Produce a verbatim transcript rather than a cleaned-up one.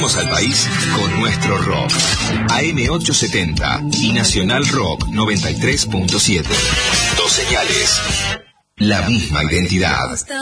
Sacudiremos al país con nuestro rock. A M ochocientos setenta y Nacional Rock noventa y tres punto siete. Dos señales. La misma identidad.